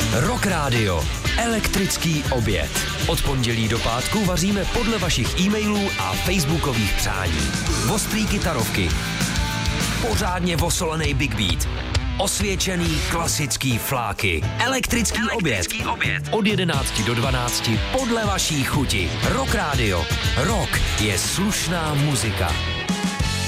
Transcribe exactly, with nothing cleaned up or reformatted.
Rock Radio. Elektrický oběd. Od pondělí do pátku vaříme podle vašich e-mailů a facebookových přání. Ostrý kytarovky. Pořádně vosolený big beat. Osvědčený klasický fláky. Elektrický, Elektrický oběd. oběd. Od jedenácti do dvanácti podle vaší chuti. Rock Radio. Rock je slušná muzika.